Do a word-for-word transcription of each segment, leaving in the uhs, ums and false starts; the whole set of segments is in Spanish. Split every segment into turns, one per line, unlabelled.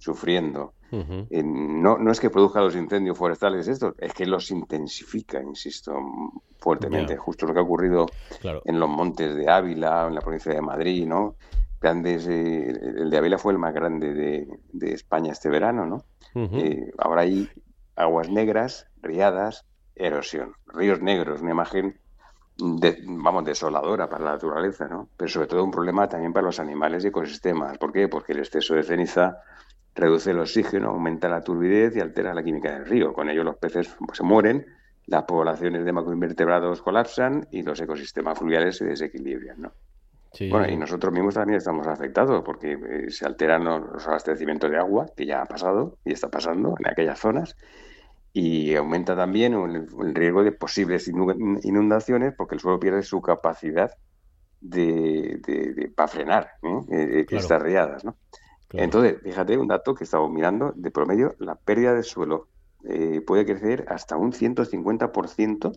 sufriendo.
Ujú.
Eh, no, no es que produzca los incendios forestales estos, es que los intensifica, insisto, fuertemente.
Ya,
Justo lo que ha ocurrido
claro.
en los montes de Ávila, en la provincia de Madrid, ¿no? Grandes, eh, el de Ávila fue el más grande de, de España este verano, ¿no?
Ujú.
Eh, ahora hay aguas negras, riadas, erosión, ríos negros, una imagen de- vamos, desoladora para la naturaleza, ¿no? Pero sobre todo un problema también para los animales y ecosistemas. ¿Por qué? Porque el exceso de ceniza reduce el oxígeno, aumenta la turbidez y altera la química del río. Con ello los peces pues, se mueren, las poblaciones de macroinvertebrados colapsan y los ecosistemas fluviales se desequilibran, ¿no?
Sí, sí,
Bueno, y
sí.
nosotros mismos también estamos afectados porque eh, se alteran los, los abastecimientos de agua, que ya ha pasado y está pasando en aquellas zonas, y aumenta también el, el riesgo de posibles inu- inundaciones porque el suelo pierde su capacidad de, de- de- para frenar, ¿eh? Eh,
Claro,
estas riadas, ¿no?
claro.
Entonces, fíjate un dato que estamos mirando, de promedio, la pérdida de suelo eh, puede crecer hasta un ciento cincuenta por ciento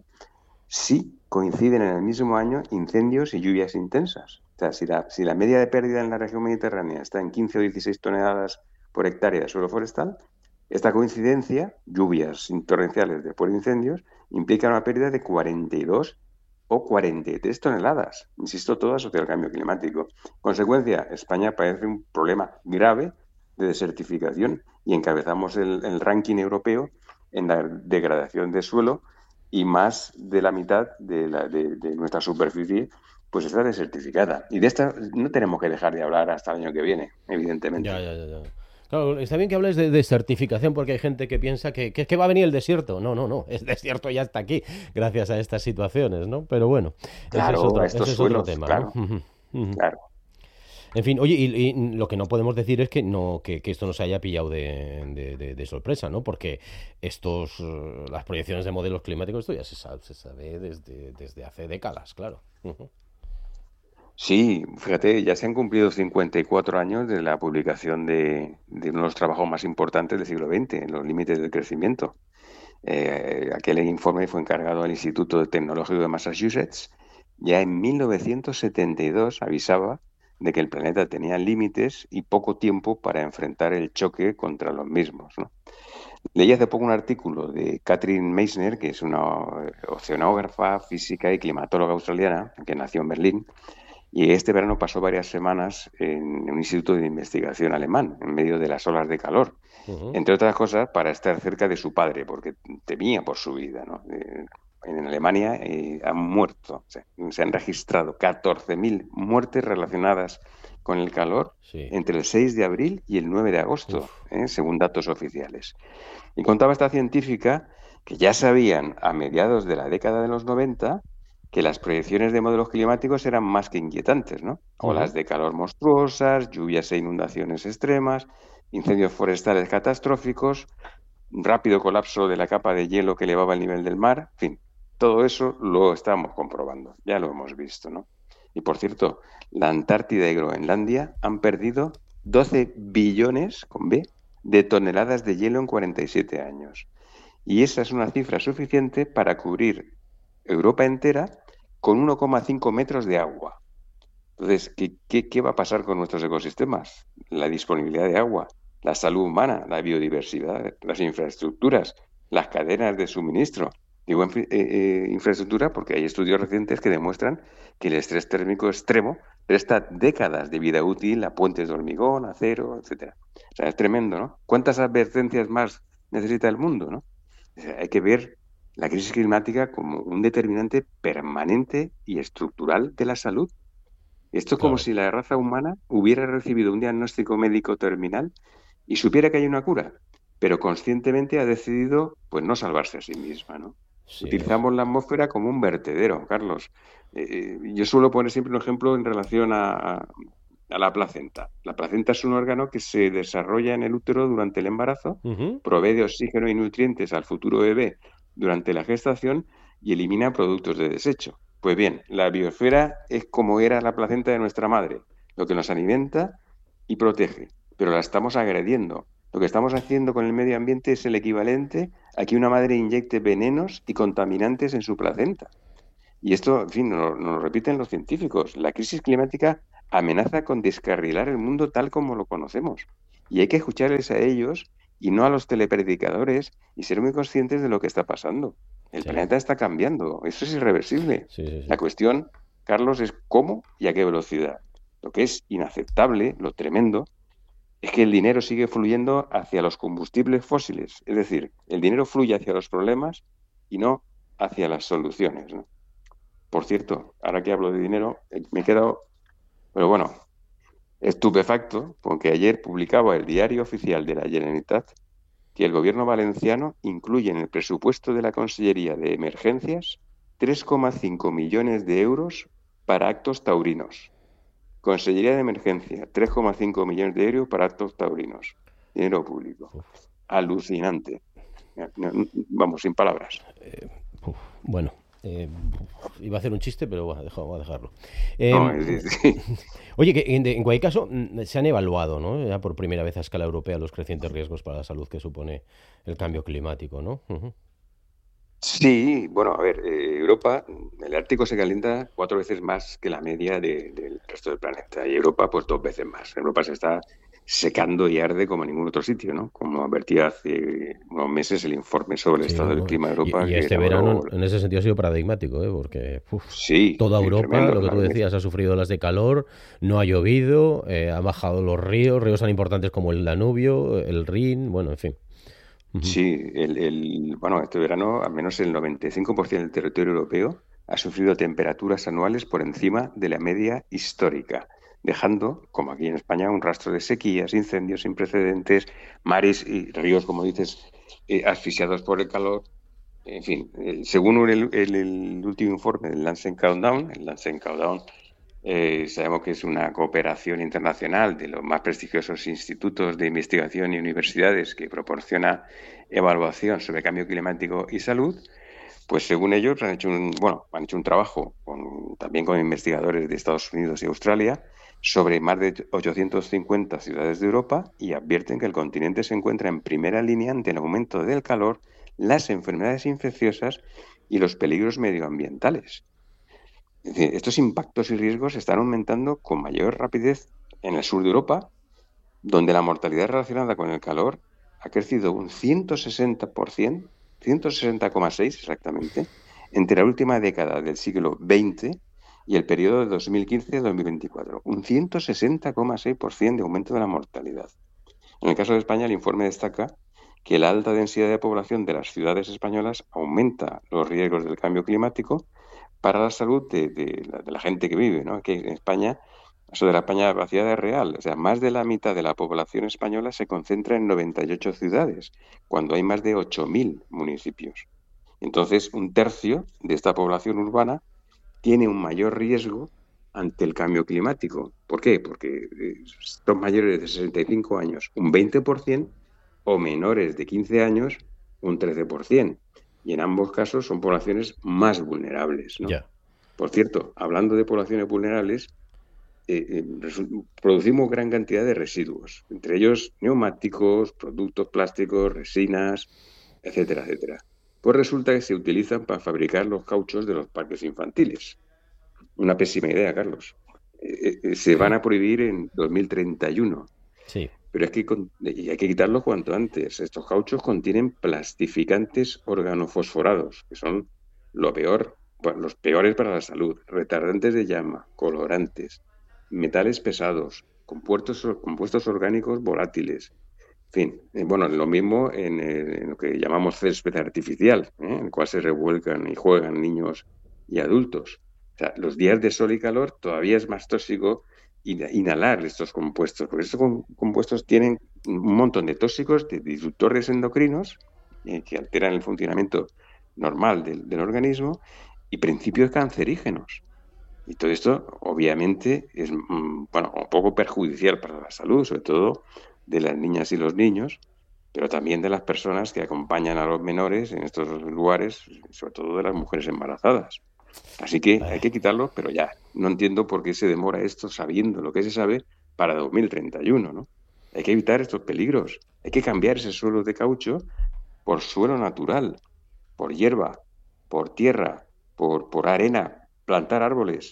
si coinciden en el mismo año incendios y lluvias intensas. O sea, si la, si la media de pérdida en la región mediterránea está en quince o dieciséis toneladas por hectárea de suelo forestal, esta coincidencia, lluvias torrenciales después de incendios, implica una pérdida de cuarenta y dos o cuarenta y tres toneladas. Insisto, todo asociado al cambio climático. Consecuencia, España padece un problema grave de desertificación y encabezamos el, el ranking europeo en la degradación de suelo y más de la mitad de, la, de, de nuestra superficie pues está desertificada. Y de esta no tenemos que dejar de hablar hasta el año que viene,
Ya,
evidentemente.
ya, ya, ya. Claro, está bien que hables de desertificación porque hay gente que piensa que, que, que va a venir el desierto. No, no, no. El desierto ya está aquí gracias a estas situaciones, ¿no? Pero bueno, ese es
Claro, a
otro,
estos
ese es otro
suelos,
tema, ¿no?
claro,
Ujú, ujú.
claro.
En fin, oye, y, y lo que no podemos decir es que no, que, que esto no se haya pillado de, de- de- de sorpresa, ¿no? Porque estos, eh, las proyecciones de modelos climáticos, esto ya se sabe, se sabe desde, desde hace décadas, claro. Ujú.
Sí, fíjate, ya se han cumplido cincuenta y cuatro años de la publicación de, de uno de los trabajos más importantes del siglo veinte, Los límites del crecimiento. Eh, aquel informe fue encargado al Instituto Tecnológico de Massachusetts. Ya en mil novecientos setenta y dos avisaba de que el planeta tenía límites y poco tiempo para enfrentar el choque contra los mismos, ¿no? Leí hace poco un artículo de Catherine Meissner, que es una oceanógrafa, física y climatóloga australiana, que nació en Berlín, y este verano pasó varias semanas en un instituto de investigación alemán, en medio de las olas de calor,
Ujú.
entre otras cosas para estar cerca de su padre, porque temía por su vida, ¿no? Eh, en Alemania eh, han muerto, o sea, se han registrado catorce mil muertes relacionadas con el calor
Sí.
entre el seis de abril y el nueve de agosto,
Uf,
¿eh? Según datos oficiales. Y contaba esta científica que ya sabían a mediados de la década de los noventa que las proyecciones de modelos climáticos eran más que inquietantes, ¿no?
ujú.
Olas de calor monstruosas, lluvias e inundaciones extremas, incendios forestales catastróficos, rápido colapso de la capa de hielo que elevaba el nivel del mar, en fin, todo eso lo estamos comprobando, ya lo hemos visto, ¿no? Y por cierto, la Antártida y Groenlandia han perdido doce billones, con B, de toneladas de hielo en cuarenta y siete años. Y esa es una cifra suficiente para cubrir Europa entera con uno coma cinco metros de agua. Entonces, ¿qué, qué, qué va a pasar con nuestros ecosistemas? La disponibilidad de agua, la salud humana, la biodiversidad, las infraestructuras, las cadenas de suministro. Digo infra- eh, eh, infraestructura porque hay estudios recientes que demuestran que el estrés térmico extremo resta décadas de vida útil a puentes de hormigón, acero, etcétera. O sea, es tremendo, ¿no? ¿Cuántas advertencias más necesita el mundo, ¿no? O sea, hay que ver la crisis climática como un determinante permanente y estructural de la salud. Esto es como
Claro.
si la raza humana hubiera recibido un diagnóstico médico terminal y supiera que hay una cura, pero conscientemente ha decidido pues no salvarse a sí misma, ¿no?
Sí, es.
Utilizamos la atmósfera como un vertedero, Carlos. Eh, yo suelo poner siempre un ejemplo en relación a, a- a la placenta. La placenta es un órgano que se desarrolla en el útero durante el embarazo,
Ujú.
provee de oxígeno y nutrientes al futuro bebé durante la gestación y elimina productos de desecho. Pues bien, la biosfera es como era la placenta de nuestra madre, lo que nos alimenta y protege, pero la estamos agrediendo. Lo que estamos haciendo con el medio ambiente es el equivalente a que una madre inyecte venenos y contaminantes en su placenta. Y esto, en fin, nos, nos lo repiten los científicos. La crisis climática amenaza con descarrilar el mundo tal como lo conocemos. Y hay que escucharles a ellos y no a los telepredicadores y ser muy conscientes de lo que está pasando. El
Sí,
planeta está cambiando, eso es irreversible.
sí, sí,
La
sí.
cuestión, Carlos, es cómo y a qué velocidad. Lo que es inaceptable, lo tremendo, es que el dinero sigue fluyendo hacia los combustibles fósiles. Es decir, el dinero fluye hacia los problemas y no hacia las soluciones, ¿no? Por cierto, ahora que hablo de dinero, eh, me he quedado, pero bueno, estupefacto, porque ayer publicaba el Diario Oficial de la Generalitat que el gobierno valenciano incluye en el presupuesto de la Consellería de Emergencias tres coma cinco millones de euros para actos taurinos. Consellería de Emergencia, tres coma cinco millones de euros para actos taurinos. Dinero público. Alucinante. Vamos, sin palabras.
Uf, bueno, eh, iba a hacer un chiste, pero bueno, dejo- voy a dejarlo.
No,
Eh,
es, es-
oye, que en, en cualquier caso, mm, se han evaluado, ¿no? Ya por primera vez a escala europea los crecientes riesgos para la salud que supone el cambio climático, ¿no? Ujú.
sí, bueno, a ver, eh, Europa, el Ártico se calienta cuatro veces más que la media de- del resto del planeta y Europa, pues dos veces más. Europa se está secando y arde como en ningún otro sitio, ¿no? Como advertía hace unos meses el informe sobre el
Sí,
estado
no,
del
no.
clima de
Y,
Europa
y
que
este verano, en
elaboró.
en ese sentido, ha sido paradigmático, ¿eh? Porque uf,
Sí,
toda
sí,
Europa,
tremendo.
lo que
La
tú
verdad que
decías, ha sufrido olas de calor, no ha llovido, eh, han bajado los ríos, ríos tan importantes como el Danubio, el Rin, bueno, en fin. Ujú.
sí, el, el- bueno, este verano al menos el noventa y cinco por ciento del territorio europeo ha sufrido temperaturas anuales por encima de la media histórica, dejando, como aquí en España, un rastro de sequías, incendios sin precedentes, mares y ríos, como dices, eh, asfixiados por el calor. En fin, eh, según el, el- el último informe del Lancet Countdown, el Lancet Countdown eh, sabemos que es una cooperación internacional de los más prestigiosos institutos de investigación y universidades que proporciona evaluación sobre cambio climático y salud. Pues según ellos han hecho un, bueno, han hecho un trabajo con, también con investigadores de Estados Unidos y Australia sobre más de ochocientas cincuenta ciudades de Europa y advierten que el continente se encuentra en primera línea ante el aumento del calor, las enfermedades infecciosas y los peligros medioambientales. Es decir, estos impactos y riesgos están aumentando con mayor rapidez en el sur de Europa, donde la mortalidad relacionada con el calor ha crecido un ciento sesenta por ciento, ciento sesenta coma seis exactamente, entre la última década del siglo veinte y el periodo de dos mil quince a dos mil veinticuatro. Un ciento sesenta coma seis por ciento de aumento de la mortalidad. En el caso de España, el informe destaca que la alta densidad de población de las ciudades españolas aumenta los riesgos del cambio climático para la salud de, de la, de la gente que vive, ¿no? Aquí en España, eso de la España vaciada es real. O sea, más de la mitad de la población española se concentra en noventa y ocho ciudades, cuando hay más de ocho mil municipios. Entonces, un tercio de esta población urbana tiene un mayor riesgo ante el cambio climático. ¿Por qué? Porque eh, son mayores de sesenta y cinco años, un veinte por ciento, o menores de quince años, un trece por ciento. Y en ambos casos son poblaciones más vulnerables, ¿no?
Ya.
Por cierto, hablando de poblaciones vulnerables, eh, eh, resu- producimos gran cantidad de residuos, entre ellos neumáticos, productos plásticos, resinas, etcétera, etcétera. Pues resulta que se utilizan para fabricar los cauchos de los parques infantiles. Una pésima idea, Carlos. Eh, eh, se van
¿Qué?
a prohibir en dos mil treinta y uno,
Sí.
pero es que con- y hay que quitarlos cuanto antes. Estos cauchos contienen plastificantes organofosforados, que son lo peor, bueno, los peores para la salud, retardantes de llama, colorantes, metales pesados, compuestos, compuestos orgánicos volátiles. En fin, eh, bueno, lo mismo en, eh, en lo que llamamos césped artificial, ¿eh? En el cual se revuelcan y juegan niños y adultos. O sea, los días de sol y calor todavía es más tóxico in- inhalar estos compuestos, porque estos com- compuestos tienen un montón de tóxicos, de disruptores endocrinos, eh, que alteran el funcionamiento normal del, del organismo y principios cancerígenos. Y todo esto, obviamente, es mm, bueno, un poco perjudicial para la salud, sobre todo de las niñas y los niños, pero también de las personas que acompañan a los menores en estos lugares, sobre todo de las mujeres embarazadas. Así que hay que quitarlo, pero ya. No entiendo por qué se demora esto sabiendo lo que se sabe para dos mil treinta y uno, ¿no? Hay que evitar estos peligros. Hay que cambiar ese suelo de caucho por suelo natural, por hierba, por tierra, por, por arena, plantar árboles.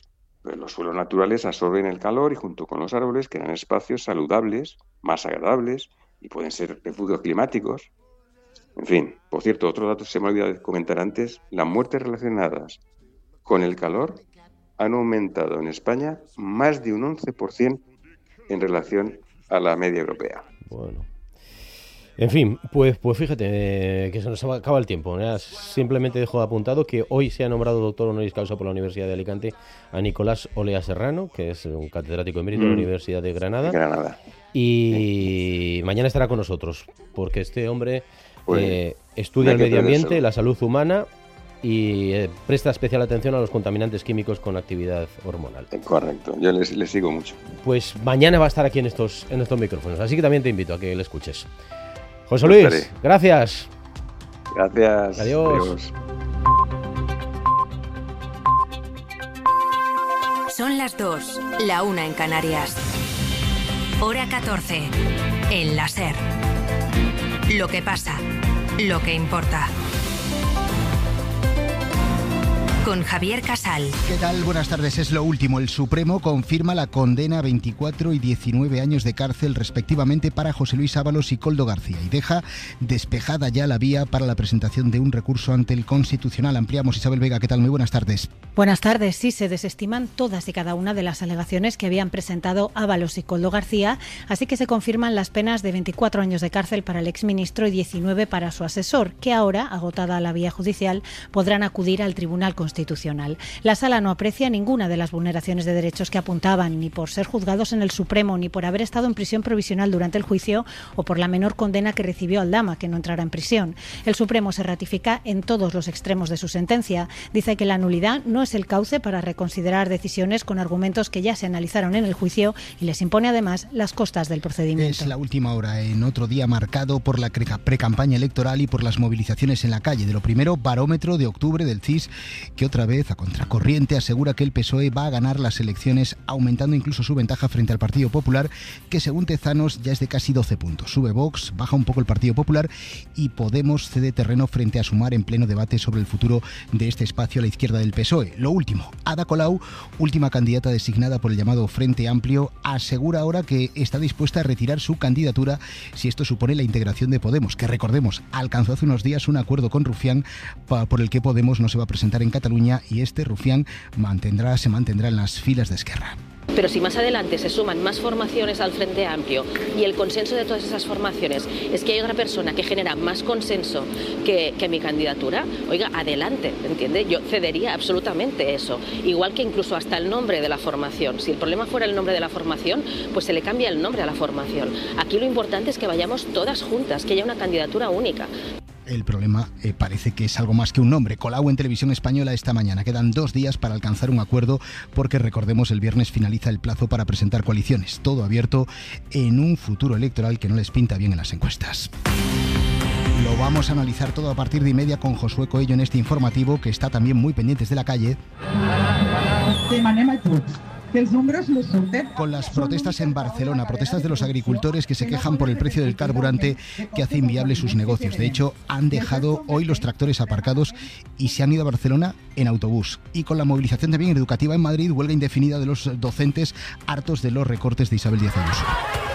Pues los suelos naturales absorben el calor y junto con los árboles crean espacios saludables, más agradables y pueden ser refugios climáticos. En fin, por cierto, otro dato se me olvidó de comentar antes, las muertes relacionadas con el calor han aumentado en España más de un once por ciento en relación a la media europea.
Bueno. En fin, pues, pues fíjate eh, que se nos acaba el tiempo. ¿eh? Simplemente dejo apuntado que hoy se ha nombrado doctor honoris causa por la Universidad de Alicante a Nicolás Olea Serrano, que es un catedrático emérito mm. de la Universidad de Granada.
Granada.
Y sí. mañana estará con nosotros, porque este hombre pues, eh, estudia el medio ambiente, la salud humana y eh, presta especial atención a los contaminantes químicos con actividad hormonal.
Correcto, yo les, les sigo mucho.
Pues mañana va a estar aquí en estos, en estos micrófonos, así que también te invito a que le escuches. José Luis, gracias.
Gracias.
Adiós.
Adiós.
Son las dos, la una en Canarias. Hora catorce, en la SER. Lo que pasa, lo que importa. Con Javier Casal.
¿Qué tal? Buenas tardes. Es lo último. El Supremo confirma la condena a veinticuatro y diecinueve años de cárcel respectivamente para José Luis Ábalos y Koldo García y deja despejada ya la vía para la presentación de un recurso ante el Constitucional. Ampliamos. Isabel Vega, ¿qué tal? Muy buenas tardes.
Buenas tardes. Sí, se desestiman todas y cada una de las alegaciones que habían presentado Ábalos y Koldo García, así que se confirman las penas de veinticuatro años de cárcel para el exministro y diecinueve para su asesor, que ahora, agotada la vía judicial, podrán acudir al Tribunal Constitucional. La Sala no aprecia ninguna de las vulneraciones de derechos que apuntaban, ni por ser juzgados en el Supremo, ni por haber estado en prisión provisional durante el juicio o por la menor condena que recibió Aldama, que no entrará en prisión. El Supremo se ratifica en todos los extremos de su sentencia. Dice que la nulidad no es el cauce para reconsiderar decisiones con argumentos que ya se analizaron en el juicio y les impone además las costas del procedimiento.
Es la última hora en otro día marcado por la precampaña electoral y por las movilizaciones en la calle. De lo primero, barómetro de octubre del C I S, que otra vez, a contracorriente, asegura que el P S O E va a ganar las elecciones, aumentando incluso su ventaja frente al Partido Popular, que según Tezanos ya es de casi doce puntos. Sube Vox, baja un poco el Partido Popular y Podemos cede terreno frente a Sumar en pleno debate sobre el futuro de este espacio a la izquierda del P S O E. Lo último, Ada Colau, última candidata designada por el llamado Frente Amplio, asegura ahora que está dispuesta a retirar su candidatura si esto supone la integración de Podemos, que recordemos, alcanzó hace unos días un acuerdo con Rufián por el que Podemos no se va a presentar en Cataluña y este Rufián mantendrá, se mantendrá en las filas de Esquerra.
Pero si más adelante se suman más formaciones al Frente Amplio y el consenso de todas esas formaciones es que hay otra persona que genera más consenso que, que mi candidatura, oiga, adelante, ¿entiende? Yo cedería absolutamente eso. Igual que incluso hasta el nombre de la formación. Si el problema fuera el nombre de la formación, pues se le cambia el nombre a la formación. Aquí lo importante es que vayamos todas juntas, que haya una candidatura única.
El problema eh, parece que es algo más que un nombre. Colau en Televisión Española esta mañana. Quedan dos días para alcanzar un acuerdo porque, recordemos, el viernes finaliza el plazo para presentar coaliciones. Todo abierto en un futuro electoral que no les pinta bien en las encuestas. Lo vamos a analizar todo a partir de y media con Josué Coello en este informativo, que está también muy pendientes de la calle. Con las protestas en Barcelona, protestas de los agricultores que se quejan por el precio del carburante que hace inviable sus negocios. De hecho, han dejado hoy los tractores aparcados y se han ido a Barcelona en autobús. Y con la movilización también educativa en Madrid, huelga indefinida de los docentes hartos de los recortes de Isabel Díaz Ayuso.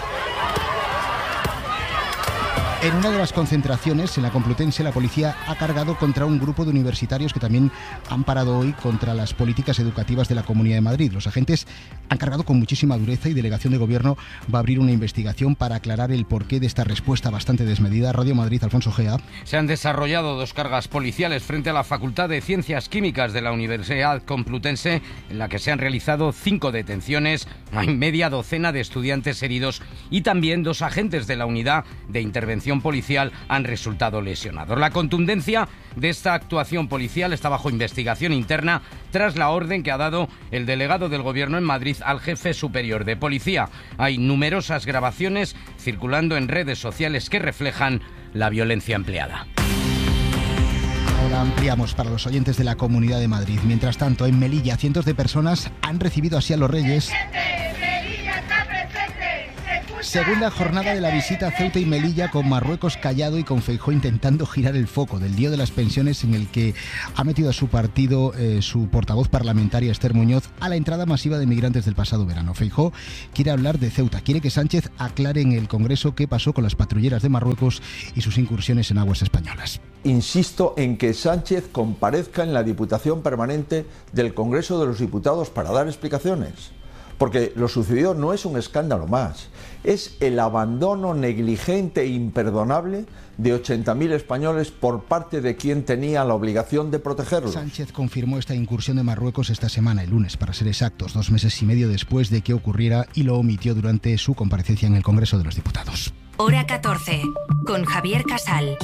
En una de las concentraciones, en la Complutense, la policía ha cargado contra un grupo de universitarios que también han parado hoy contra las políticas educativas de la Comunidad de Madrid. Los agentes han cargado con muchísima dureza y Delegación de Gobierno va a abrir una investigación para aclarar el porqué de esta respuesta bastante desmedida. Radio Madrid, Alfonso Gea.
Se han desarrollado dos cargas policiales frente a la Facultad de Ciencias Químicas de la Universidad Complutense, en la que se han realizado cinco detenciones, hay media docena de estudiantes heridos y también dos agentes de la Unidad de Intervención Policial han resultado lesionados. La contundencia de esta actuación policial está bajo investigación interna tras la orden que ha dado el delegado del Gobierno en Madrid al jefe superior de policía. Hay numerosas grabaciones circulando en redes sociales que reflejan la violencia empleada.
Ahora ampliamos para los oyentes de la Comunidad de Madrid. Mientras tanto, en Melilla, cientos de personas han recibido así a los Reyes. Segunda jornada de la visita a Ceuta y Melilla, con Marruecos callado y con Feijóo intentando girar el foco del lío de las pensiones, en el que ha metido a su partido eh, su portavoz parlamentaria Esther Muñoz a la entrada masiva de migrantes del pasado verano. Feijóo quiere hablar de Ceuta, quiere que Sánchez aclare en el Congreso qué pasó con las patrulleras de Marruecos y sus incursiones en aguas españolas.
Insisto en que Sánchez comparezca en la Diputación Permanente del Congreso de los Diputados para dar explicaciones. Porque lo sucedido no es un escándalo más, es el abandono negligente e imperdonable de ochenta mil españoles por parte de quien tenía la obligación de protegerlos.
Sánchez confirmó esta incursión de Marruecos esta semana, el lunes, para ser exactos, dos meses y medio después de que ocurriera, y lo omitió durante su comparecencia en el Congreso de los Diputados.
Hora catorce, con Javier Casal.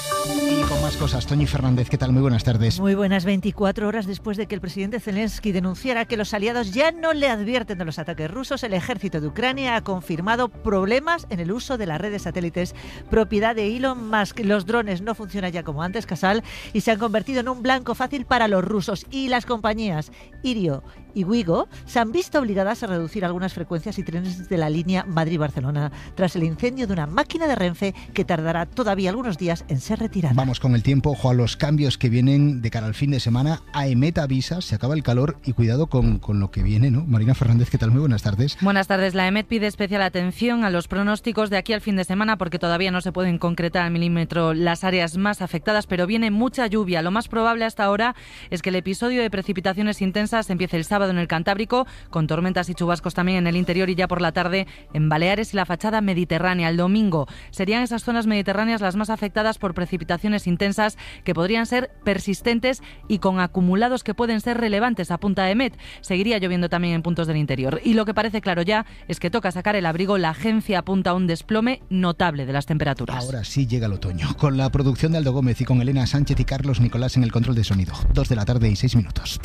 Y con más cosas, Toñi Fernández, ¿qué tal? Muy buenas tardes.
Muy buenas. veinticuatro horas después de que el presidente Zelensky denunciara que los aliados ya no le advierten de los ataques rusos, el ejército de Ucrania ha confirmado problemas en el uso de las redes satélites propiedad de Elon Musk. Los drones no funcionan ya como antes, Casal, y se han convertido en un blanco fácil para los rusos. Y las compañías Irio y Wigo se han visto obligadas a reducir algunas frecuencias y trenes de la línea Madrid-Barcelona tras el incendio de una máquina de Renfe que tardará todavía algunos días en ser retirada.
Vamos con el tiempo, ojo a los cambios que vienen de cara al fin de semana. AEMET avisa, se acaba el calor y cuidado con, con lo que viene, ¿no? Marina Fernández, ¿qué tal? Muy buenas tardes.
Buenas tardes. La AEMET pide especial atención a los pronósticos de aquí al fin de semana porque todavía no se pueden concretar al milímetro las áreas más afectadas, pero viene mucha lluvia. Lo más probable hasta ahora es que el episodio de precipitaciones intensas empiece el sábado en el Cantábrico, con tormentas y chubascos también en el interior, y ya por la tarde en Baleares y la fachada mediterránea. El domingo serían esas zonas mediterráneas las más afectadas por precipitaciones intensas que podrían ser persistentes y con acumulados que pueden ser relevantes, apunta AEMET. Seguiría lloviendo también en puntos del interior. Y lo que parece claro ya es que toca sacar el abrigo. La agencia apunta a un desplome notable de las temperaturas.
Ahora sí llega el otoño, con la producción de Aldo Gómez y con Elena Sánchez y Carlos Nicolás en el control de sonido. Dos de la tarde y seis minutos.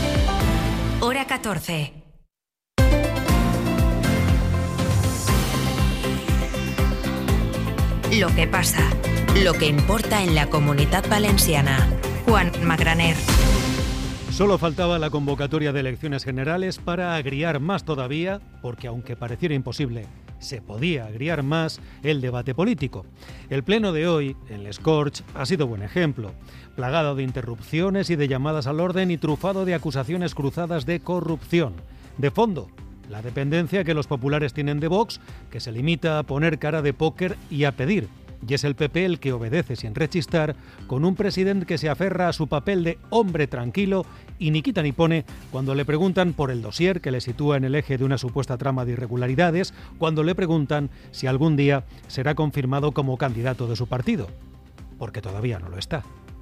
Hora catorce. Lo que pasa, lo que importa en la Comunitat Valenciana. Juan Magraner.
Solo faltaba la convocatoria de elecciones generales para agriar más todavía, porque aunque pareciera imposible, se podía agriar más el debate político. El pleno de hoy, en Les Corts, ha sido buen ejemplo, plagado de interrupciones y de llamadas al orden y trufado de acusaciones cruzadas de corrupción. De fondo, la dependencia que los populares tienen de Vox, que se limita a poner cara de póker y a pedir. Y es el P P el que obedece sin rechistar, con un presidente que se aferra a su papel de hombre tranquilo y ni quita ni pone cuando le preguntan por el dossier que le sitúa en el eje de una supuesta trama de irregularidades, cuando le preguntan si algún día será confirmado como candidato de su partido, porque todavía no lo está.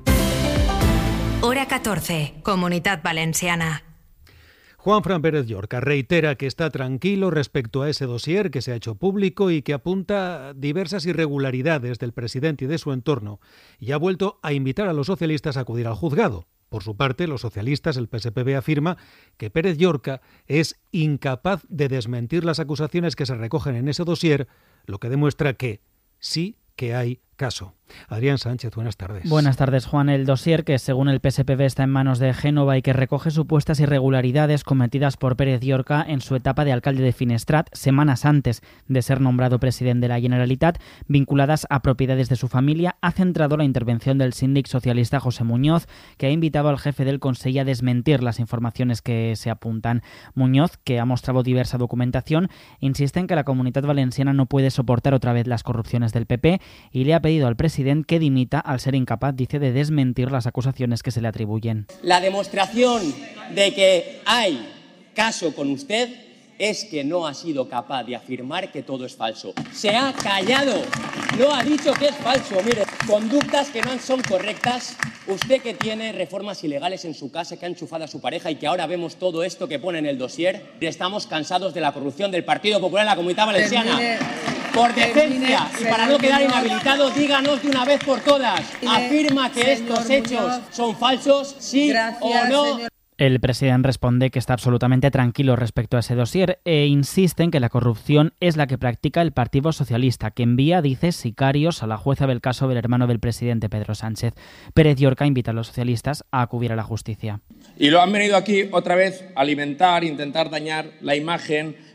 Hora catorce, Comunitat Valenciana.
Juanfran Pérez Llorca reitera que está tranquilo respecto a ese dossier que se ha hecho público y que apunta a diversas irregularidades del presidente y de su entorno, y ha vuelto a invitar a los socialistas a acudir al juzgado. Por su parte, los socialistas, el P S P B, afirma que Pérez Llorca es incapaz de desmentir las acusaciones que se recogen en ese dossier, lo que demuestra que sí que hay caso. Adrián Sánchez, buenas tardes.
Buenas tardes, Juan. El dossier, que según el P S P B está en manos de Génova y que recoge supuestas irregularidades cometidas por Pérez Llorca en su etapa de alcalde de Finestrat, semanas antes de ser nombrado presidente de la Generalitat, vinculadas a propiedades de su familia, ha centrado la intervención del síndic socialista José Muñoz, que ha invitado al jefe del Consell a desmentir las informaciones que se apuntan. Muñoz, que ha mostrado diversa documentación, insiste en que la Comunitat Valenciana no puede soportar otra vez las corrupciones del P P y le ha pedido al presidente que dimita al ser incapaz, dice, de desmentir las acusaciones que se le atribuyen.
La demostración de que hay caso con usted es que no ha sido capaz de afirmar que todo es falso. Se ha callado, no ha dicho que es falso. Mire, conductas que no son correctas. Usted que tiene reformas ilegales en su casa, que ha enchufado a su pareja y que ahora vemos todo esto que pone en el dossier. Estamos cansados de la corrupción del Partido Popular en la Comunidad Valenciana. Termine, por decencia termine, y para no quedar inhabilitado, díganos de una vez por todas. ¿Afirma que estos hechos son falsos, sí Gracias, o no? Señor.
El presidente responde que está absolutamente tranquilo respecto a ese dossier e insiste en que la corrupción es la que practica el Partido Socialista, que envía, dice, sicarios a la jueza del caso del hermano del presidente Pedro Sánchez. Pérez Llorca invita a los socialistas a acudir a la justicia.
Y lo han venido aquí otra vez a alimentar, intentar dañar la imagen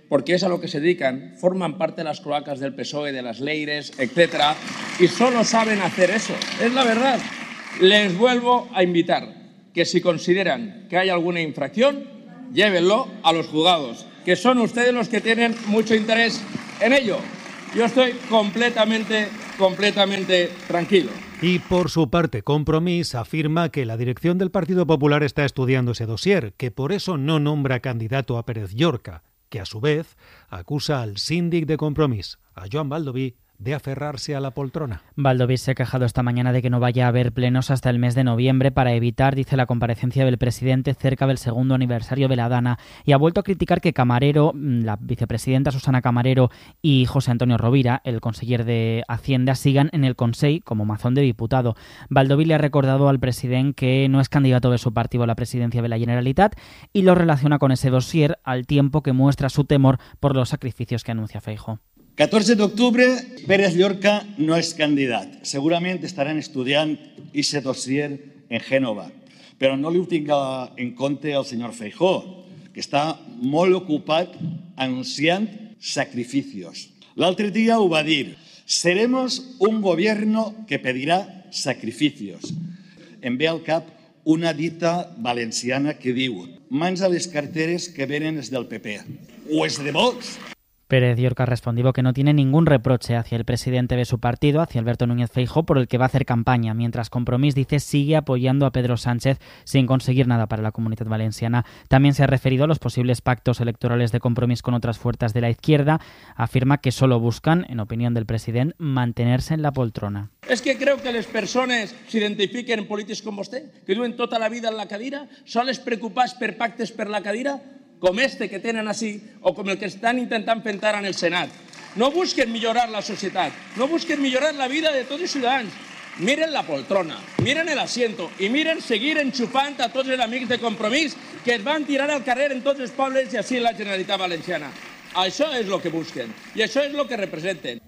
porque es a lo que se dedican, forman parte de las cloacas del P S O E, de las Leires, etcétera, y solo saben hacer eso. Es la verdad. Les vuelvo a invitar que si consideran que hay alguna infracción, llévenlo a los juzgados, que son ustedes los que tienen mucho interés en ello. Yo estoy completamente, completamente tranquilo.
Y por su parte, Compromís afirma que la dirección del Partido Popular está estudiando ese dossier, que por eso no nombra candidato a Pérez Llorca, que a su vez acusa al síndic de Compromís, a Joan Baldoví, de aferrarse a la poltrona.
Baldoví se ha quejado esta mañana de que no vaya a haber plenos hasta el mes de noviembre para evitar, dice, la comparecencia del presidente cerca del segundo aniversario de la Dana, y ha vuelto a criticar que Camarero, la vicepresidenta Susana Camarero y José Antonio Rovira, el conseller de Hacienda, sigan en el Consell como mazón de diputado. Baldoví le ha recordado al presidente que no es candidato de su partido a la presidencia de la Generalitat y lo relaciona con ese dossier, al tiempo que muestra su temor por los sacrificios que anuncia Feijóo.
catorze d'octubre, Pérez Llorca no és candidat. Segurament estaran estudiant aquest dossier en Gènova, però no li ho tinga en compte el senyor Feijóo, que està molt ocupat anunciant sacrificios. L'altre dia ho va dir: seremos un gobierno que pedirá sacrificios. Em ve al cap una dita valenciana que diu: mans a les carteres que venen és del P P o és de Vox.
Pérez Llorca ha respondido que no tiene ningún reproche hacia el presidente de su partido, hacia Alberto Núñez Feijóo, por el que va a hacer campaña, mientras Compromís, dice, sigue apoyando a Pedro Sánchez sin conseguir nada para la Comunitat Valenciana. También se ha referido a los posibles pactos electorales de Compromís con otras fuerzas de la izquierda. Afirma que solo buscan, en opinión del presidente, mantenerse en la poltrona.
És que creu que les persones s'identifiquen en polítics com vostè, que duen tota la vida en la cadira, sols preocupats per pactes per la cadira, com este que tenen així o com el que estan intentant fer en el Senat. No busquen millorar la societat, no busquen millorar la vida de tots els ciutadans. Miren la poltrona, miren el asiento i miren seguir enxufant a tots els amics de Compromís que es van tirar al carrer en tots els pobles i així en la Generalitat Valenciana. Això és el que busquen i això és el que representen.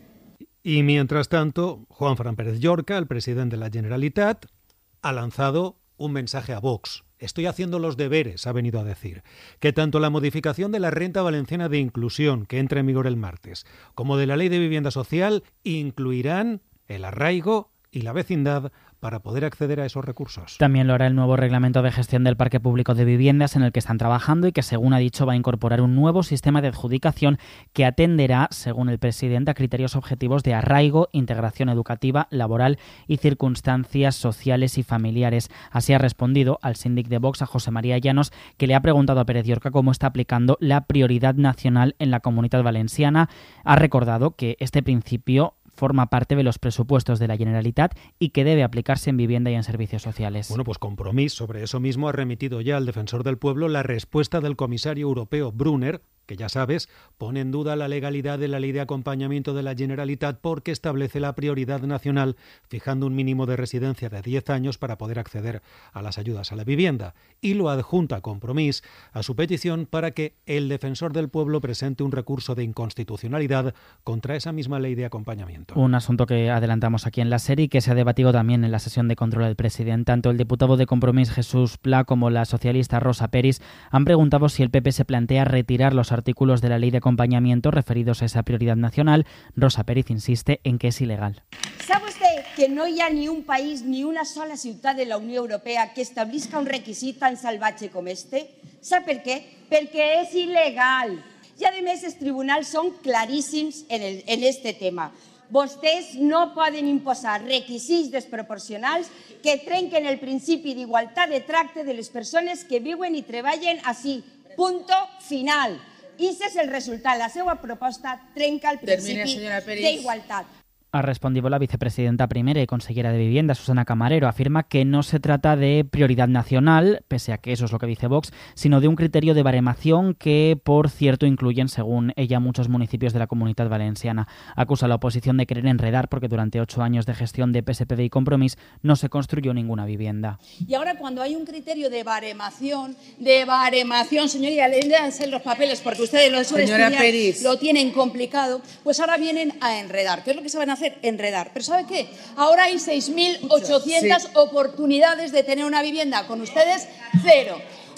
Y mientras tanto, Juanfran Pérez Llorca, el presidente de la Generalitat, ha lanzado un mensaje a Vox. Estoy haciendo los deberes, ha venido a decir, que tanto la modificación de la renta valenciana de inclusión, que entra en vigor el martes, como de la ley de vivienda social, incluirán el arraigo y la vecindad para poder acceder a esos recursos.
También lo hará el nuevo reglamento de gestión del parque público de viviendas, en el que están trabajando y que, según ha dicho, va a incorporar un nuevo sistema de adjudicación que atenderá, según el presidente, a criterios objetivos de arraigo, integración educativa, laboral y circunstancias sociales y familiares. Así ha respondido al síndic de Vox, a José María Llanos, que le ha preguntado a Pérez Llorca cómo está aplicando la prioridad nacional en la Comunitat Valenciana. Ha recordado que este principio forma parte de los presupuestos de la Generalitat y que debe aplicarse en vivienda y en servicios sociales.
Bueno, pues Compromís sobre eso mismo ha remitido ya al Defensor del Pueblo la respuesta del comisario europeo Brunner, que ya sabes, pone en duda la legalidad de la ley de acompañamiento de la Generalitat porque establece la prioridad nacional fijando un mínimo de residencia de diez años para poder acceder a las ayudas a la vivienda, y lo adjunta a Compromís a su petición para que el Defensor del Pueblo presente un recurso de inconstitucionalidad contra esa misma ley de acompañamiento.
Un asunto que adelantamos aquí en la serie y que se ha debatido también en la sesión de control del presidente. Tanto el diputado de Compromís Jesús Pla como la socialista Rosa Peris han preguntado si el P P se plantea retirar los artículos de la ley de acompañamiento referidos a esa prioridad nacional. Rosa Pérez insiste en que es ilegal.
¿Sabe usted que no hi ha ni un país ni una sola ciutat de la Unió Europea que establisca un requisit tan salvatge com este? ¿Sap per què? Perquè és il·legal. I, a més, els tribunals són claríssims en, el, en este tema. Vostès no poden imposar requisits desproporcionals que trenquen el principi d'igualtat de tracte de les persones que viuen i treballen així. Punto final. I ese és el resultat. La seva proposta trenca el principi d'igualtat.
Ha respondido la vicepresidenta primera y consellera de Vivienda, Susana Camarero. Afirma que no se trata de prioridad nacional, pese a que eso es lo que dice Vox, sino de un criterio de baremación que, por cierto, incluyen, según ella, muchos municipios de la Comunitat Valenciana. Acusa a la oposición de querer enredar porque durante ocho años de gestión de P S P V y Compromís no se construyó ninguna vivienda.
Y ahora, cuando hay un criterio de baremación, de baremación, señoría, léanse los papeles porque ustedes lo suelen estudiar, Peris, lo tienen complicado, pues ahora vienen a enredar. ¿Qué es lo que se van a hacer? Enredar. Pero ¿sabe qué? Ahora hay seis mil ochocientas sí. oportunidades de tener una vivienda. Con ustedes, cero.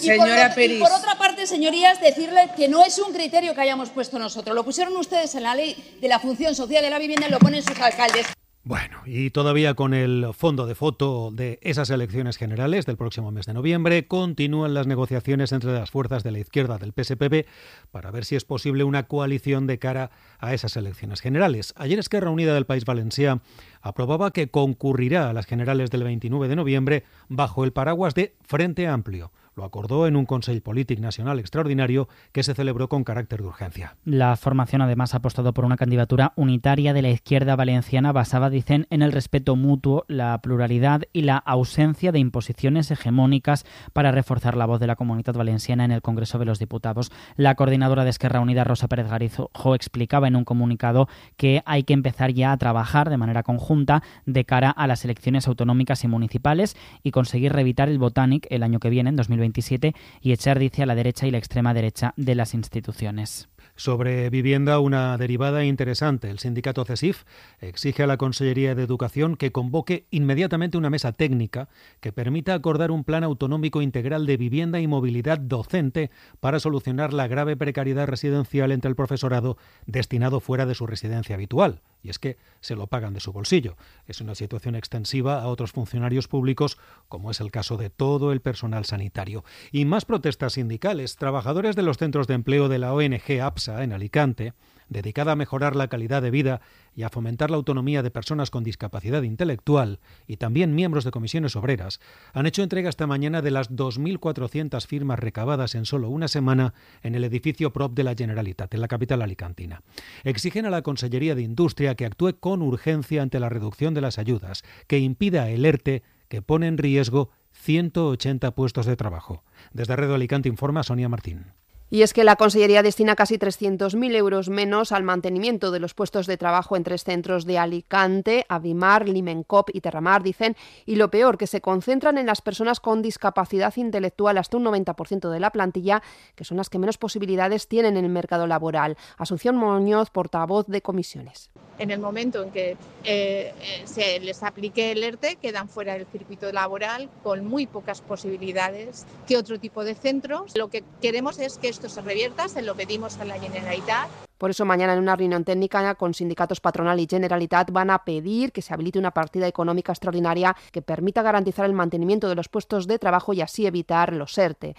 Señora
y por,
Peris.
Y por otra parte, señorías, decirle que no es un criterio que hayamos puesto nosotros. Lo pusieron ustedes en la ley de la función social de la vivienda y lo ponen sus alcaldes.
Bueno, y todavía con el fondo de foto de esas elecciones generales del próximo mes de noviembre, continúan las negociaciones entre las fuerzas de la izquierda del P S P B para ver si es posible una coalición de cara a esas elecciones generales. Ayer Esquerra Unida del País Valencià aprobaba que concurrirá a las generales del veintinueve de noviembre bajo el paraguas de Frente Amplio. Lo acordó en un Consell Polític Nacional extraordinario que se celebró con carácter de urgencia.
La formación además ha apostado por una candidatura unitaria de la izquierda valenciana basada, dicen, en el respeto mutuo, la pluralidad y la ausencia de imposiciones hegemónicas para reforzar la voz de la Comunitat Valenciana en el Congreso de los Diputados. La coordinadora de Esquerra Unida, Rosa Pérez Garijo, explicaba en un comunicado que hay que empezar ya a trabajar de manera conjunta de cara a las elecciones autonómicas y municipales y conseguir reeditar el Botànic el año que viene, en dos mil veintisiete, y echar, dice, a la derecha y la extrema derecha de las instituciones.
Sobre vivienda, una derivada interesante. El sindicato CESIF exige a la Consellería de Educación que convoque inmediatamente una mesa técnica que permita acordar un plan autonómico integral de vivienda y movilidad docente para solucionar la grave precariedad residencial entre el profesorado destinado fuera de su residencia habitual. Y es que se lo pagan de su bolsillo. Es una situación extensiva a otros funcionarios públicos, como es el caso de todo el personal sanitario. Y más protestas sindicales. Trabajadores de los centros de empleo de la O N G APSA en Alicante, dedicada a mejorar la calidad de vida y a fomentar la autonomía de personas con discapacidad intelectual, y también miembros de comisiones obreras, han hecho entrega esta mañana de las dos mil cuatrocientas firmas recabadas en solo una semana en el edificio Prop de la Generalitat, en la capital alicantina. Exigen a la Consellería de Industria que actúe con urgencia ante la reducción de las ayudas, que impida el ERTE que pone en riesgo ciento ochenta puestos de trabajo. Desde Red Alicante informa Sonia Martín.
Y es que la Consellería destina casi trescientos mil euros menos al mantenimiento de los puestos de trabajo en tres centros de Alicante, Avimar, Limencop y Terramar, dicen, y lo peor, que se concentran en las personas con discapacidad intelectual, hasta un noventa por ciento de la plantilla, que son las que menos posibilidades tienen en el mercado laboral. Asunción Muñoz, portavoz de comisiones.
En el momento en que eh, se les aplique el ERTE, quedan fuera del circuito laboral con muy pocas posibilidades que otro tipo de centros. Lo que queremos es que esto se revierta, se lo pedimos a la Generalitat.
Por eso mañana en una reunión técnica con sindicatos patronal y Generalitat van a pedir que se habilite una partida económica extraordinaria que permita garantizar el mantenimiento de los puestos de trabajo y así evitar los ERTE.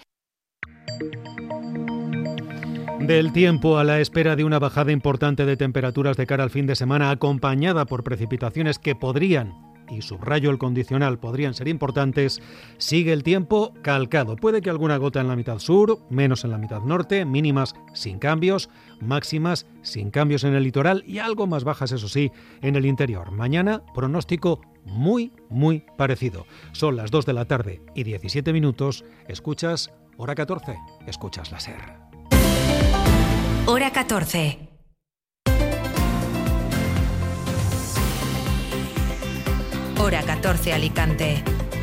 Del tiempo, a la espera de una bajada importante de temperaturas de cara al fin de semana, acompañada por precipitaciones que podrían, y subrayo el condicional, podrían ser importantes, sigue el tiempo calcado. Puede que alguna gota en la mitad sur, menos en la mitad norte, mínimas sin cambios, máximas sin cambios en el litoral y algo más bajas, eso sí, en el interior. Mañana, pronóstico muy, muy parecido. Son las dos de la tarde y diecisiete minutos. Escuchas Hora catorce, escuchas la SER.
Hora catorce. Hora catorce Alicante.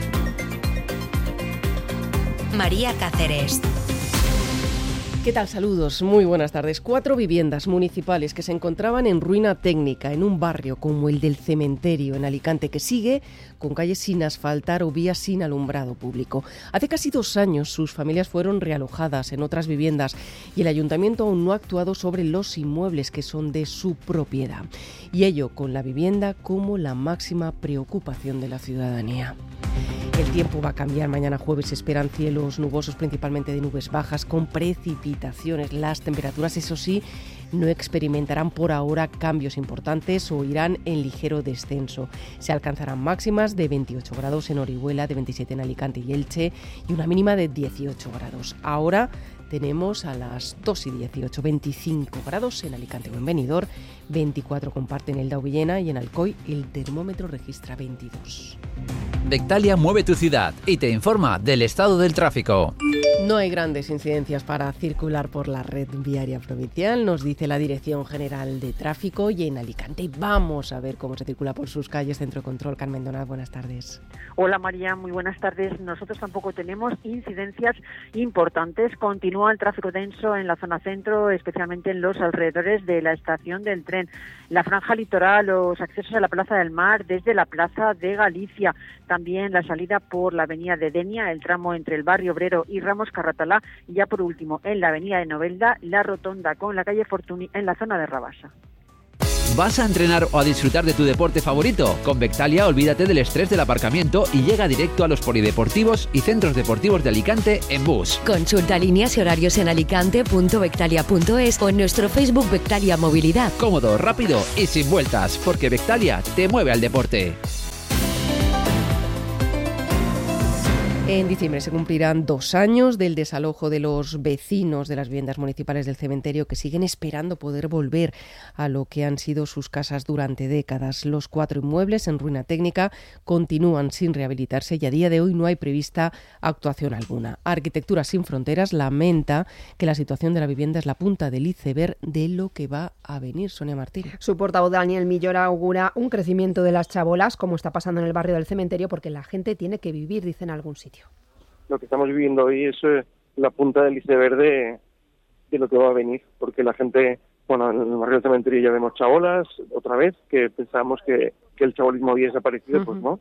María Cáceres.
¿Qué tal? Saludos, muy buenas tardes. Cuatro viviendas municipales que se encontraban en ruina técnica en un barrio como el del Cementerio en Alicante, que sigue con calles sin asfaltar o vías sin alumbrado público. Hace casi dos años sus familias fueron realojadas en otras viviendas y el ayuntamiento aún no ha actuado sobre los inmuebles que son de su propiedad. Y ello con la vivienda como la máxima preocupación de la ciudadanía. El tiempo va a cambiar. Mañana jueves se esperan cielos nubosos, principalmente de nubes bajas, con precipitaciones. Las temperaturas, eso sí, no experimentarán por ahora cambios importantes o irán en ligero descenso. Se alcanzarán máximas de veintiocho grados en Orihuela, de veintisiete en Alicante y Elche y una mínima de dieciocho grados. Ahora tenemos a las dos y dieciocho, veinticinco grados en Alicante o en Benidorm, veinticuatro comparten el Dao Villena y en Alcoy el termómetro registra veintidós.
Bectalia mueve tu ciudad y te informa del estado del tráfico.
No hay grandes incidencias para circular por la red viaria provincial, nos dice la Dirección General de Tráfico, y en Alicante vamos a ver cómo se circula por sus calles. Centro Control, Carmen Donat, buenas tardes.
Hola María, muy buenas tardes. Nosotros tampoco tenemos incidencias importantes. Continúa el tráfico denso en la zona centro, especialmente en los alrededores de la estación del tren. La franja litoral, los accesos a la Plaza del Mar desde la Plaza de Galicia. También la salida por la avenida de Denia, el tramo entre el barrio Obrero y Ramos Carratalá, y ya por último, en la avenida de Novelda, la rotonda con la calle Fortuny en la zona de Rabasa.
¿Vas a entrenar o a disfrutar de tu deporte favorito? Con Bectalia olvídate del estrés del aparcamiento y llega directo a los polideportivos y centros deportivos de Alicante en bus.
Consulta líneas y horarios en alicante punto bectalia punto es o en nuestro Facebook Bectalia Movilidad.
Cómodo, rápido y sin vueltas, porque Bectalia te mueve al deporte.
En diciembre se cumplirán dos años del desalojo de los vecinos de las viviendas municipales del cementerio que siguen esperando poder volver a lo que han sido sus casas durante décadas. Los cuatro inmuebles en ruina técnica continúan sin rehabilitarse y a día de hoy no hay prevista actuación alguna. Arquitectura Sin Fronteras lamenta que la situación de la vivienda es la punta del iceberg de lo que va a venir. Sonia Martín.
Su portavoz Daniel Millora augura un crecimiento de las chabolas, como está pasando en el barrio del cementerio, porque la gente tiene que vivir, dice, en algún sitio.
Lo que estamos viviendo hoy es eh, la punta del iceberg de, de lo que va a venir, porque la gente, bueno, en el barrio del cementerio ya vemos chabolas, otra vez, que pensábamos que, que el chabolismo había desaparecido, uh-huh. pues no,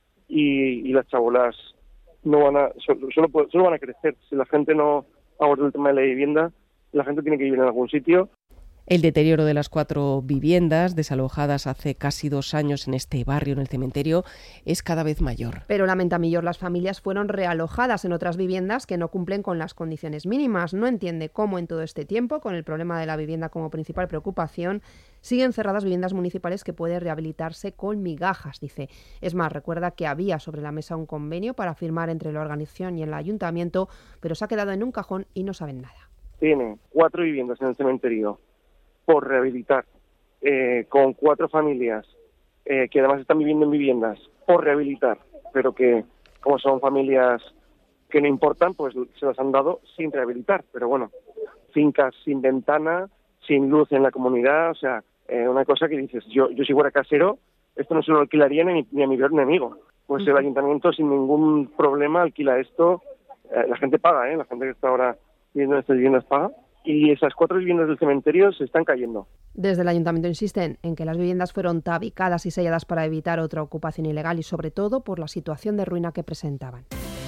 y, y las chabolas no van a, solo, solo, solo van a crecer. Si la gente no aborda el tema de la vivienda, la gente tiene que vivir en algún sitio.
El deterioro de las cuatro viviendas desalojadas hace casi dos años en este barrio, en el cementerio, es cada vez mayor.
Pero lamenta Millor, las familias fueron realojadas en otras viviendas que no cumplen con las condiciones mínimas. No entiende cómo en todo este tiempo, con el problema de la vivienda como principal preocupación, siguen cerradas viviendas municipales que pueden rehabilitarse con migajas, dice. Es más, recuerda que había sobre la mesa un convenio para firmar entre la organización y el ayuntamiento, pero se ha quedado en un cajón y no saben nada.
Tiene cuatro viviendas en el cementerio por rehabilitar, eh, con cuatro familias eh, que además están viviendo en viviendas por rehabilitar, pero que como son familias que no importan, pues se las han dado sin rehabilitar. Pero bueno, fincas sin ventana, sin luz en la comunidad, o sea, eh, una cosa que dices, yo yo si fuera casero, esto no se lo alquilaría ni, ni a mi peor enemigo. Pues el ayuntamiento sin ningún problema alquila esto, eh, la gente paga, ¿eh? La gente que está ahora viviendo en estas viviendas paga. Y esas cuatro viviendas del cementerio se están cayendo.
Desde el ayuntamiento insisten en que las viviendas fueron tabicadas y selladas para evitar otra ocupación ilegal y sobre todo por la situación de ruina que presentaban.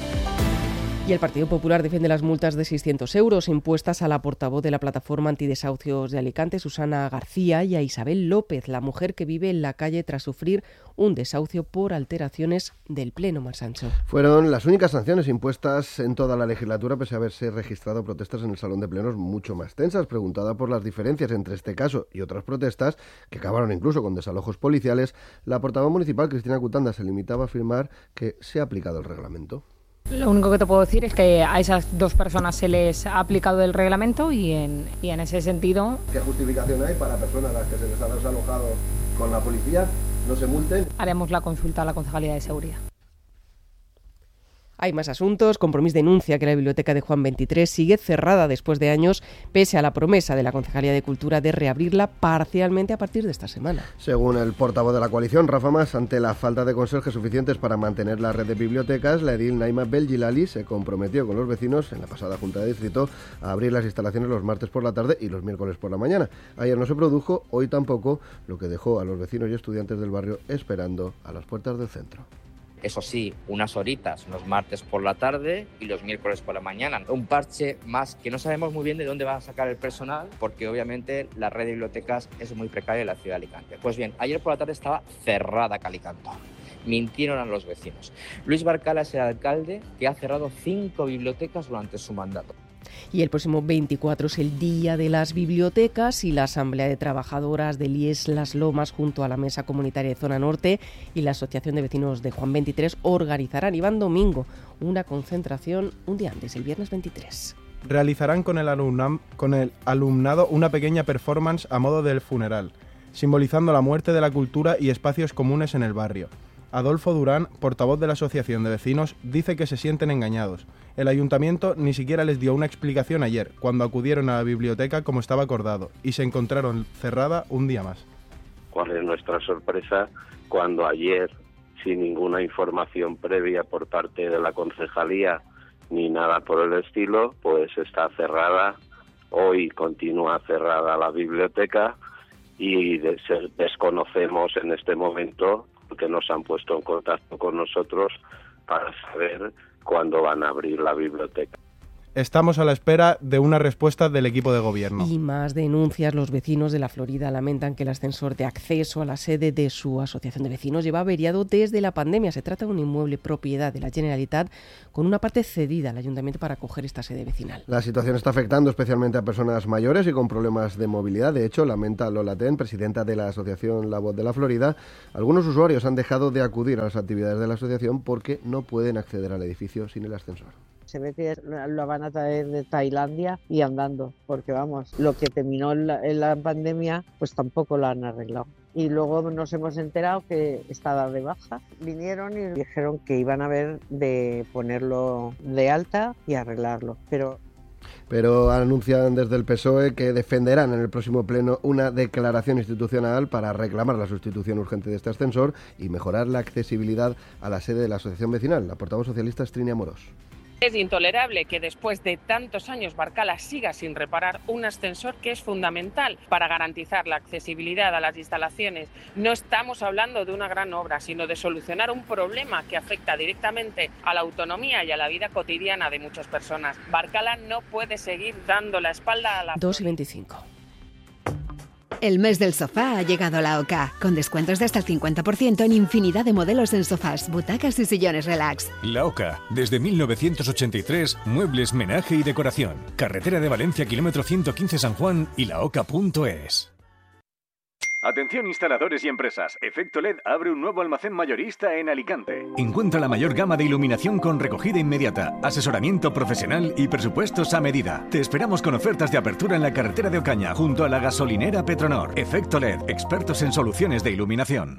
Y el Partido Popular defiende las multas de seiscientos euros impuestas a la portavoz de la plataforma antidesahucios de Alicante, Susana García, y a Isabel López, la mujer que vive en la calle tras sufrir un desahucio por alteraciones del Pleno. Mar Sancho.
Fueron las únicas sanciones impuestas en toda la legislatura, pese a haberse registrado protestas en el Salón de Plenos mucho más tensas. Preguntada por las diferencias entre este caso y otras protestas, que acabaron incluso con desalojos policiales, la portavoz municipal, Cristina Cutanda, se limitaba a afirmar que se ha aplicado el reglamento.
Lo único que te puedo decir es que a esas dos personas se les ha aplicado el reglamento y en, y en ese sentido...
¿Qué justificación hay para personas a las que se les ha desalojado con la policía no se multen?
Haremos la consulta a la Concejalía de Seguridad.
Hay más asuntos. Compromís denuncia que la biblioteca de Juan veintitrés sigue cerrada después de años, pese a la promesa de la Concejalía de Cultura de reabrirla parcialmente a partir de esta semana.
Según el portavoz de la coalición, Rafa Mas, ante la falta de conserjes suficientes para mantener la red de bibliotecas, la edil Naima Belgilali se comprometió con los vecinos en la pasada Junta de Distrito a abrir las instalaciones los martes por la tarde y los miércoles por la mañana. Ayer no se produjo, hoy tampoco, lo que dejó a los vecinos y estudiantes del barrio esperando a las puertas del centro.
Eso sí, unas horitas los martes por la tarde y los miércoles por la mañana. Un parche más que no sabemos muy bien de dónde va a sacar el personal, porque obviamente la red de bibliotecas es muy precaria en la ciudad de Alicante. Pues bien, ayer por la tarde estaba cerrada Calicanto. Mintieron a los vecinos. Luis Barcala es el alcalde que ha cerrado cinco bibliotecas durante su mandato.
Y el próximo veinticuatro es el Día de las Bibliotecas y la Asamblea de Trabajadoras de I E S Las Lomas junto a la Mesa Comunitaria de Zona Norte y la Asociación de Vecinos de Juan veintitrés organizarán, Iván Domingo, una concentración un día antes, el viernes veintitrés.
Realizarán con el, alumna, con el alumnado una pequeña performance a modo del funeral, simbolizando la muerte de la cultura y espacios comunes en el barrio. Adolfo Durán, portavoz de la Asociación de Vecinos, dice que se sienten engañados. El ayuntamiento ni siquiera les dio una explicación ayer, cuando acudieron a la biblioteca como estaba acordado, y se encontraron cerrada un día más.
¿Cuál es nuestra sorpresa cuando ayer, sin ninguna información previa por parte de la concejalía, ni nada por el estilo, pues está cerrada? Hoy continúa cerrada la biblioteca y des- desconocemos en este momento que nos han puesto en contacto con nosotros para saber cuándo van a abrir la biblioteca.
Estamos a la espera de una respuesta del equipo de gobierno.
Y más denuncias. Los vecinos de La Florida lamentan que el ascensor de acceso a la sede de su asociación de vecinos lleva averiado desde la pandemia. Se trata de un inmueble propiedad de la Generalitat con una parte cedida al ayuntamiento para acoger esta sede vecinal.
La situación está afectando especialmente a personas mayores y con problemas de movilidad. De hecho, lamenta Lola Ten, presidenta de la asociación La Voz de La Florida, algunos usuarios han dejado de acudir a las actividades de la asociación porque no pueden acceder al edificio sin el ascensor.
Se ve que lo van a traer de Tailandia y andando, porque vamos, lo que terminó en la, en la pandemia, pues tampoco lo han arreglado. Y luego nos hemos enterado que estaba de baja. Vinieron y dijeron que iban a ver de ponerlo de alta y arreglarlo, pero...
Pero anuncian desde el P S O E que defenderán en el próximo pleno una declaración institucional para reclamar la sustitución urgente de este ascensor y mejorar la accesibilidad a la sede de la asociación vecinal. La portavoz socialista es Trini Amorós.
Es intolerable que después de tantos años Barcala siga sin reparar un ascensor que es fundamental para garantizar la accesibilidad a las instalaciones. No estamos hablando de una gran obra, sino de solucionar un problema que afecta directamente a la autonomía y a la vida cotidiana de muchas personas. Barcala no puede seguir dando la espalda a la...
dos y veinticinco.
El mes del sofá ha llegado a la OCA, con descuentos de hasta el cincuenta por ciento en infinidad de modelos en sofás, butacas y sillones relax.
La OCA, desde mil novecientos ochenta y tres, muebles, menaje y decoración. Carretera de Valencia, kilómetro ciento quince San Juan y la oca punto es.
Atención instaladores y empresas, Efecto L E D abre un nuevo almacén mayorista en Alicante.
Encuentra la mayor gama de iluminación con recogida inmediata, asesoramiento profesional y presupuestos a medida. Te esperamos con ofertas de apertura en la carretera de Ocaña, junto a la gasolinera Petronor. Efecto L E D, expertos en soluciones de iluminación.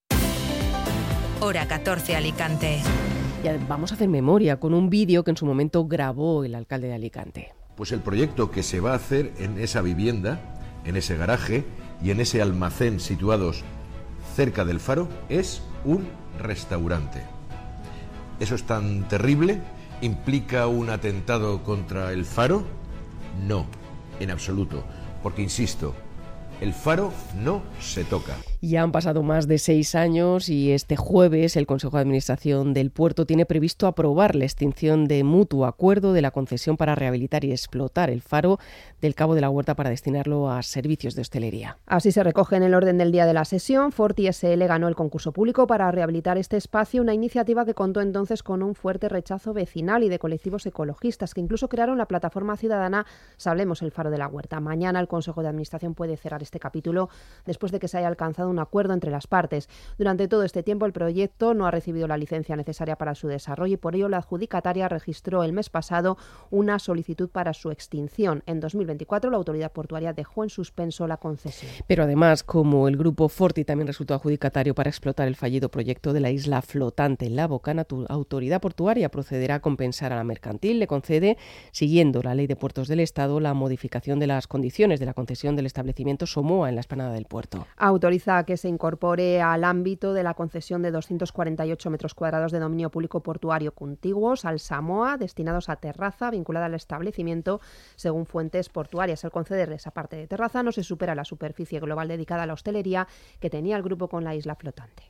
Hora catorce, Alicante.
Ya vamos a hacer memoria con un vídeo que en su momento grabó el alcalde de Alicante.
Pues el proyecto que se va a hacer en esa vivienda, en ese garaje y en ese almacén situados cerca del faro es un restaurante. ¿Eso es tan terrible? ¿Implica un atentado contra el faro? No, en absoluto, porque insisto, el faro no se toca.
Ya han pasado más de seis años y este jueves el Consejo de Administración del puerto tiene previsto aprobar la extinción de mutuo acuerdo de la concesión para rehabilitar y explotar el faro del Cabo de la Huerta para destinarlo a servicios de hostelería.
Así se recoge en el orden del día de la sesión. Forti S L ganó el concurso público para rehabilitar este espacio, una iniciativa que contó entonces con un fuerte rechazo vecinal y de colectivos ecologistas que incluso crearon la plataforma ciudadana Salvemos el Faro de la Huerta. Mañana el Consejo de Administración puede cerrar este capítulo después de que se haya alcanzado un acuerdo entre las partes. Durante todo este tiempo el proyecto no ha recibido la licencia necesaria para su desarrollo y por ello la adjudicataria registró el mes pasado una solicitud para su extinción. En dos mil veinticuatro la autoridad portuaria dejó en suspenso la concesión.
Pero además, como el grupo Forti también resultó adjudicatario para explotar el fallido proyecto de la isla flotante en La Bocana, la autoridad portuaria procederá a compensar a la mercantil. Le concede, siguiendo la ley de puertos del Estado, la modificación de las condiciones de la concesión del establecimiento Somoa en la explanada del puerto.
Autoriza a que se incorpore al ámbito de la concesión de doscientos cuarenta y ocho metros cuadrados de dominio público portuario contiguos al Samoa, destinados a terraza vinculada al establecimiento, según fuentes portuarias. Al conceder esa parte de terraza no se supera la superficie global dedicada a la hostelería que tenía el grupo con la isla flotante.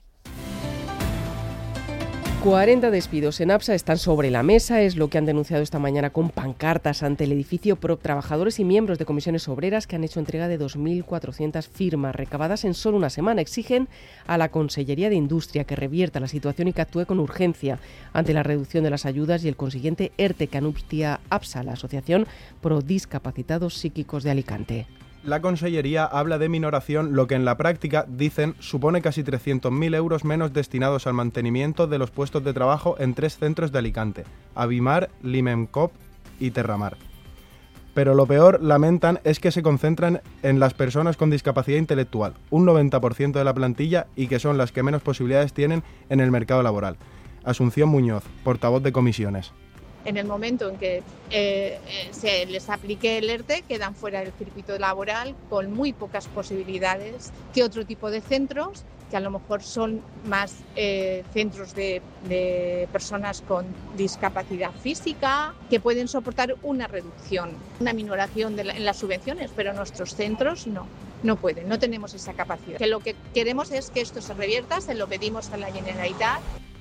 cuarenta despidos en APSA están sobre la mesa, es lo que han denunciado esta mañana con pancartas ante el edificio P R O P trabajadores y miembros de comisiones obreras que han hecho entrega de dos mil cuatrocientas firmas recabadas en solo una semana. Exigen a la Consellería de Industria que revierta la situación y que actúe con urgencia ante la reducción de las ayudas y el consiguiente ERTE que anuncia APSA, la Asociación Pro Discapacitados Psíquicos de Alicante.
La Consellería habla de minoración, lo que en la práctica, dicen, supone casi trescientos mil euros menos destinados al mantenimiento de los puestos de trabajo en tres centros de Alicante, Avimar, Limencop y Terramar. Pero lo peor, lamentan, es que se concentran en las personas con discapacidad intelectual, un noventa por ciento de la plantilla, y que son las que menos posibilidades tienen en el mercado laboral. Asunción Muñoz, portavoz de comisiones.
En el momento en que eh, se les aplique el ERTE, quedan fuera del circuito laboral con muy pocas posibilidades que otro tipo de centros, que a lo mejor son más eh, centros de, de personas con discapacidad física, que pueden soportar una reducción, una minoración de la, en las subvenciones, pero nuestros centros no. No pueden, no tenemos esa capacidad. Que lo que queremos es que esto se revierta, se lo pedimos a la Generalitat.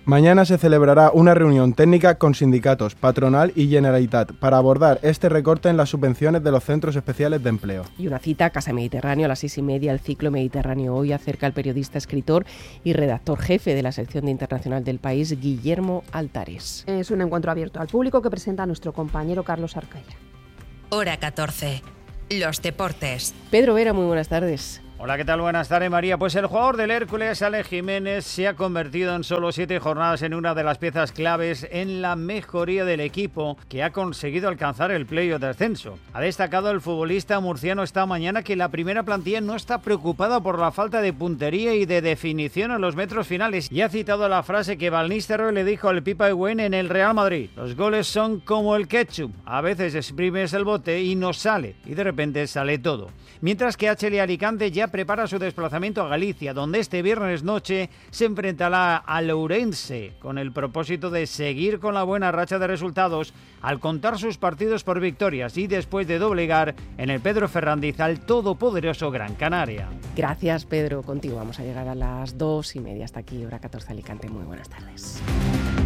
Mañana se celebrará una reunión técnica con sindicatos, patronal y Generalitat para abordar este recorte en las subvenciones de los centros especiales de empleo.
Y una cita a Casa Mediterráneo a las seis y media, el ciclo Mediterráneo hoy, acerca al periodista, escritor y redactor jefe de la sección de Internacional del País, Guillermo Altares.
Es un encuentro abierto al público que presenta a nuestro compañero Carlos Arcaya.
Hora catorce. Los deportes.
Pedro Vera, muy buenas tardes.
Hola, ¿qué tal? Buenas tardes, María. Pues el jugador del Hércules, Alex Jiménez, se ha convertido en solo siete jornadas en una de las piezas claves en la mejoría del equipo, que ha conseguido alcanzar el playoff de ascenso. Ha destacado el futbolista murciano esta mañana que la primera plantilla no está preocupada por la falta de puntería y de definición en los metros finales, y ha citado la frase que Van Nistelrooy le dijo al Pipa Higuaín en el Real Madrid: los goles son como el ketchup, a veces exprimes el bote y no sale, y de repente sale todo. Mientras que H L Alicante ya prepara su desplazamiento a Galicia, donde este viernes noche se enfrentará al Ourense, con el propósito de seguir con la buena racha de resultados al contar sus partidos por victorias y después de doblegar en el Pedro Ferrandiz al todopoderoso Gran Canaria.
Gracias, Pedro. Contigo vamos a llegar a las dos y media. Hasta aquí, hora catorce, Alicante. Muy buenas tardes.